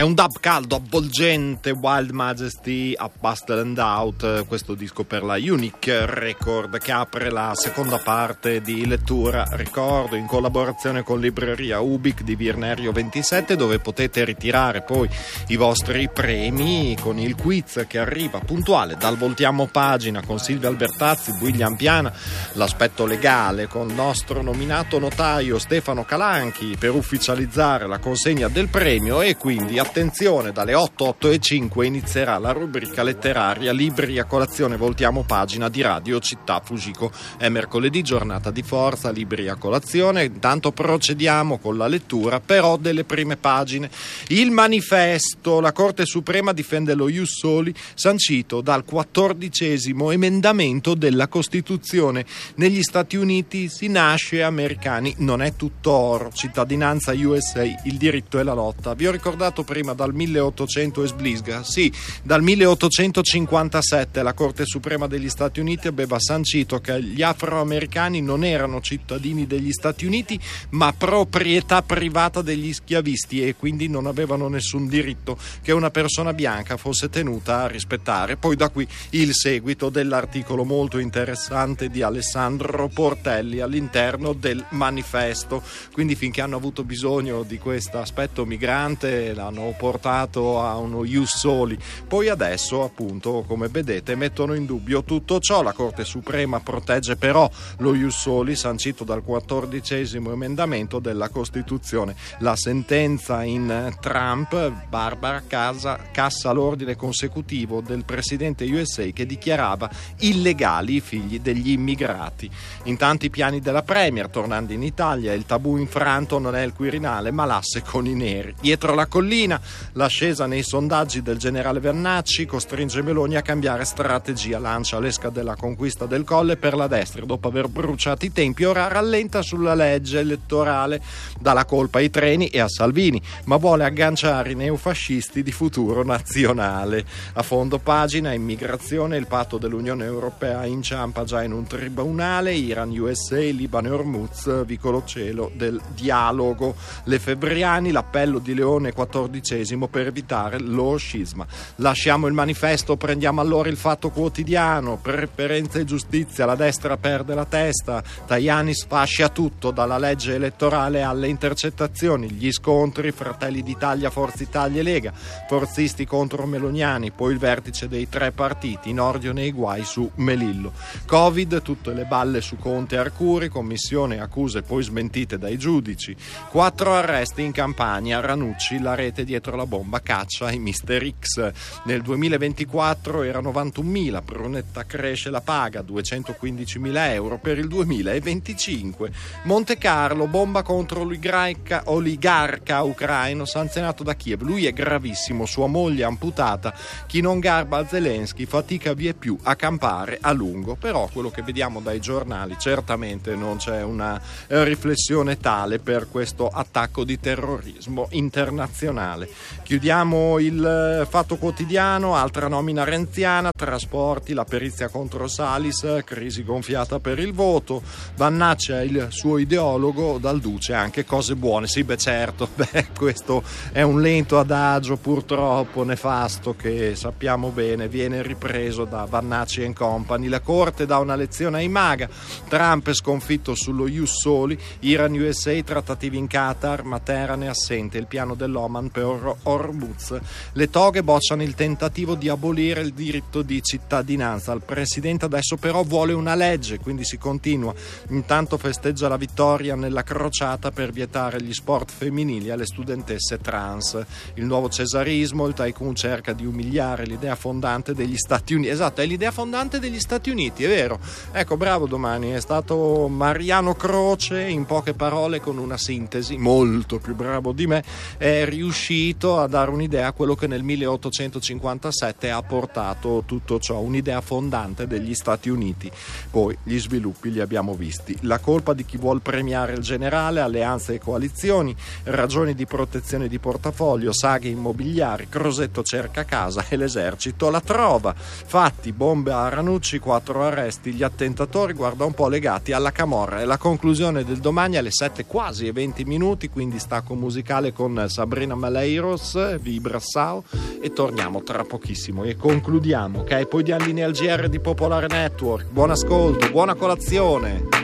un dub caldo, avvolgente, Wild Majesty, Up, Busted and Out, questo disco per la Unique Record che apre la seconda parte di lettura, ricordo, in collaborazione con Libreria Ubik di Virnerio 27, dove potete ritirare poi i vostri premi con il quiz che arriva puntuale dal Voltiamo Pagina con Silvia Albertazzi, William Piana, l'aspetto legale con il nostro nominato notaio Stefano Calanchi per ufficializzare la consegna del premio. E quindi attenzione, dalle 8:05 inizierà la rubrica letteraria Libri a colazione Voltiamo Pagina di Radio Città Fujiko. È mercoledì, giornata di forza, libri a colazione. Intanto procediamo con la lettura però delle prime pagine. Il manifesto: la Corte Suprema difende lo ius soli sancito dal 14° emendamento della Costituzione. Negli Stati Uniti si nasce americani, non è tutto oro. Cittadinanza USA, il diritto e la lotta. Vi ho ricordato prima dal 1800 e sblisga. Sì, dal 1857 la Corte Suprema degli Stati Uniti aveva sancito che gli afroamericani non erano cittadini degli Stati Uniti ma proprietà privata degli schiavisti e quindi non avevano nessun diritto che una persona bianca fosse tenuta a rispettare. Poi da qui il seguito dell'articolo molto interessante di Alessandro Portelli all'interno del manifesto. Quindi finché hanno avuto bisogno di questo aspetto migrante l'hanno portato a uno ius soli, poi adesso appunto come vedete mettono in dubbio tutto ciò. La Corte Suprema protegge però lo ius soli sancito dal 14° emendamento della Costituzione. La sentenza in Trump, Barbara cassa l'ordine consecutivo del presidente USA che dichiarava illegali i figli degli immigrati. Intanto i piani della Premier tornando in Italia, il tabù infranto non è il Quirinale ma l'asse con i neri. Dietro la collina, l'ascesa nei sondaggi del generale Vannacci costringe Meloni a cambiare strategia, lancia l'esca della conquista del Colle per la destra dopo aver bruciato i tempi, ora rallenta sulla legge elettorale, dà la colpa ai treni e a Salvini, ma vuole agganciare i neofascisti di Futuro Nazionale. A fondo pagina, immigrazione, il patto dell'Unione Europea inciampa già in un tribunale, Iran, USA, Libano e Hormuz, vicolo cielo del dialogo. Le Febbriani, l'appello di Leone XIV per evitare lo scisma. Lasciamo il manifesto, prendiamo allora il Fatto Quotidiano. Preferenza e giustizia, la destra perde la testa, Tajani sfascia tutto, dalla legge elettorale alle intercettazioni, gli scontri Fratelli d'Italia, Forza Italia e Lega, forzisti contro meloniani, poi il vertice dei tre partiti, in ordine nei guai su Melillo. Covid, tutte le balle su Conte e Arcuri, commissione, accuse poi smentite dai giudici. 4 arresti in Campania, Ranucci, la rete dietro la bomba, caccia i Mister X. Nel 2024 era 91.000, Brunetta cresce la paga, 215.000 euro per il 2025. Monte Carlo, bomba contro l'oligarca ucraino sanzionato da Kiev. Lui è gravissimo, sua moglie amputata. Chi non garba Zelensky fatica vie più a campare a lungo. Però quello che vediamo dai giornali, certamente non c'è una riflessione tale per questo attacco di terrorismo internazionale. Chiudiamo il Fatto Quotidiano, altra nomina renziana, trasporti, la perizia contro Salis, crisi gonfiata per il voto, Vannacci è il suo ideologo, dal Duce anche cose buone. Sì, beh certo, questo è un lento adagio purtroppo nefasto che sappiamo bene viene ripreso da Vannacci and Company. La Corte dà una lezione ai MAGA, Trump è sconfitto sullo ius soli, Iran USA, trattativi in Qatar, ma Teheran è assente, il piano dell'Oman per Hormuz. Le toghe bocciano il tentativo di abolire il diritto di cittadinanza. Il presidente adesso però vuole una legge, quindi si continua. Intanto festeggia la vittoria nella crociata per vietare gli sport femminili alle studentesse trans. Il nuovo cesarismo, il tycoon cerca di umiliare l'idea fondante degli Stati Uniti. Esatto, è l'idea fondante degli Stati Uniti, è vero. Ecco, bravo Domani, è stato Mariano Croce, in poche parole, con una sintesi, molto più bravo di me, è riuscito a dare un'idea a quello che nel 1857 ha portato tutto ciò, un'idea fondante degli Stati Uniti. Poi gli sviluppi li abbiamo visti. La colpa di chi vuol premiare il generale, alleanze e coalizioni, ragioni di protezione di portafoglio, saghe immobiliari, Crosetto cerca casa e l'esercito la trova. Fatti, bombe a Ranucci, 4 arresti, gli attentatori guarda un po' legati alla camorra. E la conclusione del Domani alle 7 quasi e 20 minuti, quindi stacco musicale con Sabrina Malek Caballeros, Vibrassao, e torniamo tra pochissimo e concludiamo, ok? Poi diamo linea al GR di Popolare Network. Buon ascolto, buona colazione.